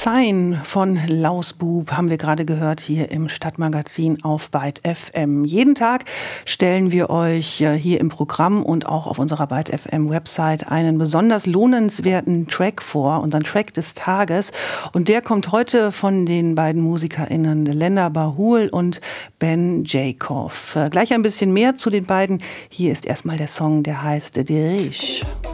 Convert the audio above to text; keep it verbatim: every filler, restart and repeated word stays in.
Sign von Lausbub haben wir gerade gehört hier im Stadtmagazin auf Byte F M. Jeden Tag stellen wir euch hier im Programm und auch auf unserer Byte F M Website einen besonders lohnenswerten Track vor, unseren Track des Tages. Und der kommt heute von den beiden MusikerInnen Lena Bahul und Ben Jacob. Gleich ein bisschen mehr zu den beiden. Hier ist erstmal der Song, der heißt De Riche.